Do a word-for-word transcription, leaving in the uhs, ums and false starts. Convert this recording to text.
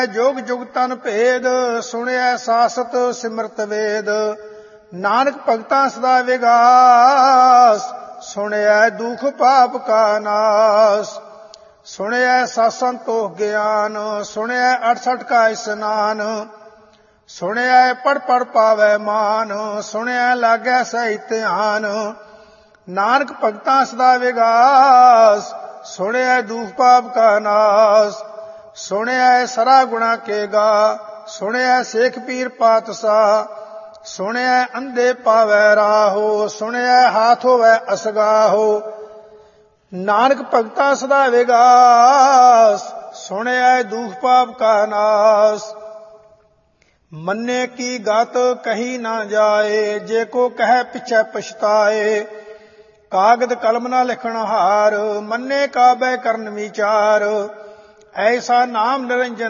ਜੋਗ ਜੁਗ ਤਨ ਭੇਦ, ਸੁਣਿਐ ਸਾਸਤ ਸਿਮਰਤ ਵੇਦ। ਨਾਨਕ ਭਗਤਾਂ ਸਦਾ ਵਿਗਾਸ, ਸੁਣਿਐ ਦੁਖ ਪਾਪ ਕਾ ਨਾਸ। ਸੁਣਿਐ ਸਤ ਸੰਤੋਖ ਗਿਆਨ, ਸੁਣਿਐ ਅਠਸਠ ਕਾ ਇਸਨਾਨ। ਸੁਣਿਐ ਪੜ ਪੜ ਪਾਵੈ ਮਾਨ, ਸੁਣਿਐ ਲਾਗੈ ਸਹਿ ਧਿਆਨ। ਨਾਨਕ ਭਗਤਾਂ ਸਦਾ ਵਿਗਾਸ, ਸੁਣਿਐ ਦੁਖ ਪਾਪ ਕਾ ਨਾਸ। ਸੁਣਿਐ ਸਰਾ ਗੁਣਾ ਕੇ ਗਾ, ਸੁਣਿਐ ਸੇਖ ਪੀਰ ਪਾਤਸ਼ਾਹ। ਸੁਣਿਐ ਅੰਧੇ ਪਾਵੈ ਰਾਹੋ, ਸੁਣਿਐ ਹਾਥ ਹੋਵੈ ਅਸਗਾਹੋ। ਨਾਨਕ ਭਗਤਾਂ ਸਦਾ ਵਿਗਾਸ, ਸੁਣਿਐ ਦੁਖ ਪਾਪ ਕਾ ਨਾਸ। ਮੰਨੇ ਕੀ ਗਤ ਕਹੀ ਨਾ ਜਾਏ, ਜੇ ਕੋ ਕਹਿ ਪਿਛੈ ਪਛਤਾਏ। ਕਾਗਦ ਕਲਮ ਨਾ ਲਿਖਣ ਹਾਰ, ਮੰਨੇ ਕਾਬੈ ਕਰਨ ਵਿਚਾਰ। ਐਸਾ ਨਾਮ ਨਿਰੰਜਨ